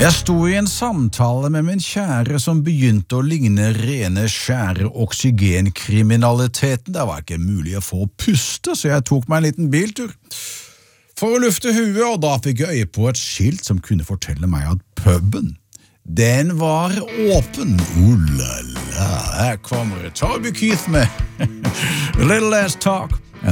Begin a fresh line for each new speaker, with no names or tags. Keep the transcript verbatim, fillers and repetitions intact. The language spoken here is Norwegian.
Jeg sto i en samtale med min kjære som begynte å ligne rene skjære oksygenkriminaliteten. Det var ikke mulig å få puste, så jeg tok meg en liten biltur for å lufte huet, og da fikk jeg øye på et skilt som kunne fortelle meg at puben, den var åpen. Oh la la, her kommer Toby Keith med A Little Less Talk.